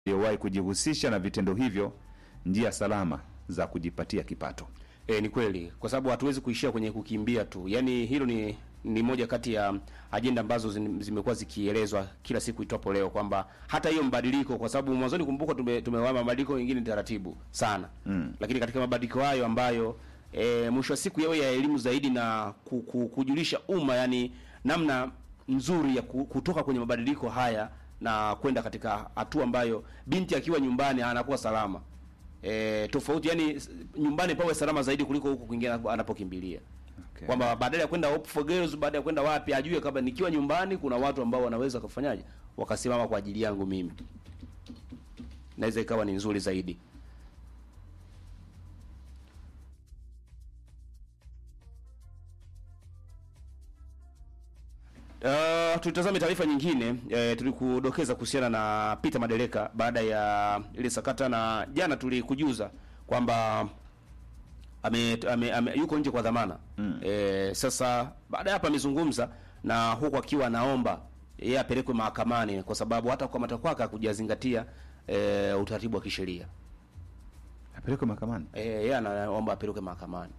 waliowahi kujihusisha na vitendo hivyo njia salama za kujipatia kipato. Ni kweli, kwa sababu hatuwezi kuishia kwenye kukimbia tu. Yaani hilo ni moja kati ya ajenda ambazo zimekuwa zikielezwa kila siku itwapo leo, kwamba hata hiyo mabadiliko, kwa sababu mwanzoni kumbuka tumewa mabadiliko mengine taratibu sana. Lakini katika mabadiliko hayo ambayo mwisho wa siku yawe ya elimu zaidi na kujulisha umma, yani namna nzuri ya kutoka kwenye mabadiliko haya na kwenda katika hatua ambayo binti akiwa nyumbani anakuwa salama. Tofauti, yani nyumbani pawe salama zaidi kuliko huko kwingine anapokimbilia. Okay. Kwamba badala ya kwenda Hope for Girls, baada ya kwenda wapi, ajue kama nikiwa nyumbani kuna watu ambao wanaweza kufanyaje, wakasimama kwa ajili yangu mimi. Naweza ikawa ni nzuri zaidi. Tutazame taarifa nyingine. Tulikudokeza kuhusiana na Peter Madeleka baada ya ile sakata, na jana tulikujuza kwamba yuko nje kwa dhamana. Sasa baada ya hapa amezungumza, na huko akiwa anaomba yeye apelekwe mahakamani kwa sababu hata kwa matakwaka kujazingatia utaratibu wa kisheria. Apelekwe mahakamani? Yeye anaomba apelekwe mahakamani.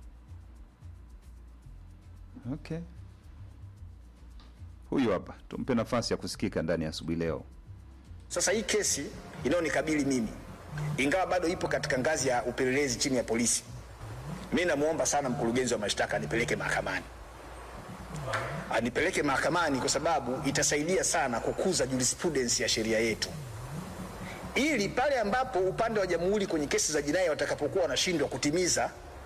Okay. Huyu hapa, tumpe nafasi ya kusikika ndani ya asubuhi leo. Sasa hii kesi inayonikabili mimi, ingawa bado ipo katika ngazi ya upelelezi chini ya polisi, mimi namuomba sana mkurugenzi wa mashtaka anipeleke mahakamani. Anipeleke mahakamani kwa sababu itasaidia sana kukuza jurisprudence ya sheria yetu. Ili pale ambapo upande wa jamhuri kwenye kesi za jinai watakapokuwa wanashindwa kutimiza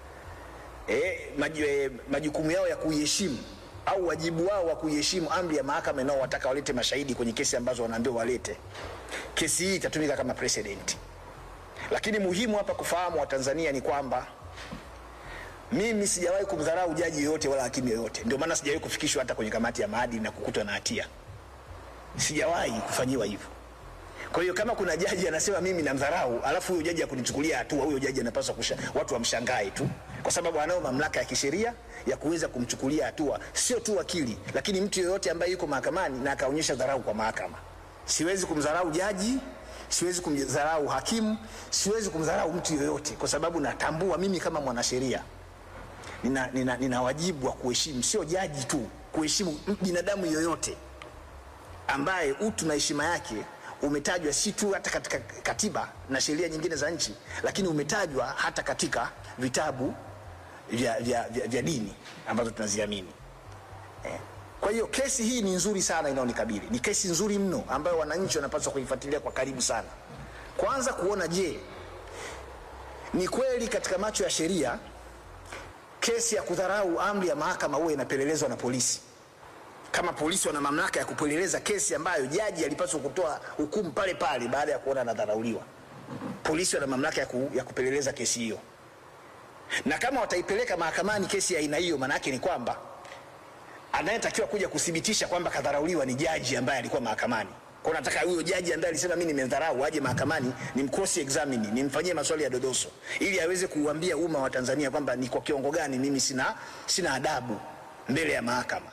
majukumu yao ya kuiheshimu au wajibu wao wa kuiheshimu amri ya mahakama nao wataka walete mashahidi kwenye kesi ambazo wanaambiwa walete, kesi hii itatumika kama precedent. Lakini muhimu hapa kufahamu wa Tanzania ni kwamba mimi sijawahi kumdharau jaji yoyote wala hakimu yoyote. Ndio maana sijawahi kufikishwa hata kwenye kamati ya maadili na kukutwa na hatia. Sijawahi kufanyiwa hivyo. Kwa hiyo kama kuna jaji anasema mimi namdharau, alafu huyo jaji akunichukulia hatua, huyo jaji anapaswa watu wamshangae tu, kwa sababu anao mamlaka ya kisheria ya kuweza kumchukulia hatua, sio tu wakili, lakini mtu yoyote ambaye yuko mahakamani na akaonyesha dharau kwa mahakama. Siwezi kumdharau jaji, siwezi kumdharau hakimu, siwezi kumdharau mtu yoyote, kwa sababu natambua mimi kama mwanasheria nina wajibu wa kuheshimu, sio jaji tu, kuheshimu binadamu yoyote ambaye utu na heshima yake umetajwa si tu hata katika katiba na sheria nyingine za nchi, lakini umetajwa hata katika vitabu vya dini ambazo tunaziamini. Kwa hiyo kesi hii ni nzuri sana inayonikabili. Ni kesi nzuri mno ambayo wananchi wanapaswa kuifuatilia kwa karibu sana. Kwanza kuona, je, ni kweli katika macho ya sheria kesi ya kudharau amri ya mahakama huwa inapelelezwa na polisi? Kama polisi wana mamlaka ya kupeleleza kesi ambayo jaji alipaswa kutoa hukumu pale pale baada ya kuona anadharauliwa, polisi wana mamlaka ya kupeleleza kesi hiyo. Na kama wataipeleka mahakamani kesi ya aina hiyo, maana yake ni kwamba anayetakiwa kuja kuthibitisha kwamba kadharauliwa ni jaji ambaye alikuwa mahakamani. Kwa nataka huyo jaji ambaye alisema mimi nimedharau aje mahakamani, nimcross examine, nimfanyie maswali ya dodoso, ili aweze kuuambia umma wa Tanzania kwamba ni kwa kiongo gani mimi sina adabu mbele ya mahakama.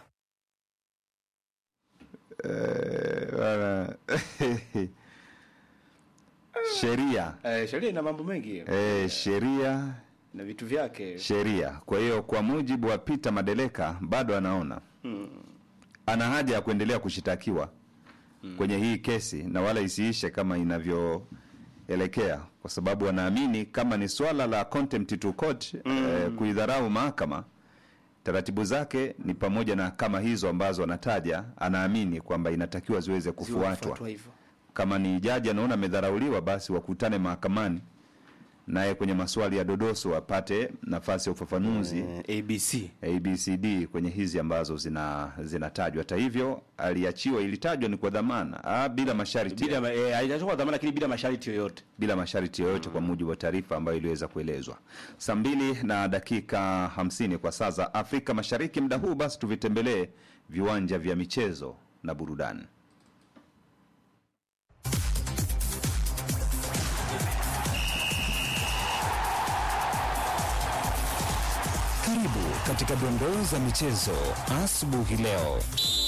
Sheria. Sheria ina mambo mengi. Sheria na vitu vyake. Sheria. Kwa hiyo kwa mujibu wa Peter Madeleka bado anaona ana haja ya kuendelea kushitakiwa kwenye hii kesi, na wala isiishe kama inavyoelekea, kwa sababu anaamini kama ni swala la contempt to court, kuidharau mahakama, taratibu zake ni pamoja na kama hizo ambazo anataja, anaamini kwamba inatakiwa ziweze kufuatwa. Kama ni jaji anaona amedharauliwa, basi wakutane mahakamani naye kwenye maswali ya dodoso apate nafasi ya ufafanuzi ABCD kwenye hizi ambazo zinatajwa. Hata hivyo aliachiwa, ilitajwa ni kwa dhamana bila masharti. Haijatoka kwa dhamana, lakini bila masharti yoyote. Bila masharti yoyote kwa mujibu wa taarifa ambayo iliweza kuelezwa. 2:50 kwa saa za Afrika Mashariki. Muda huu basi tuvitembelee viwanja vya michezo na burudani. Karibu katika dondoo za michezo asubuhi leo.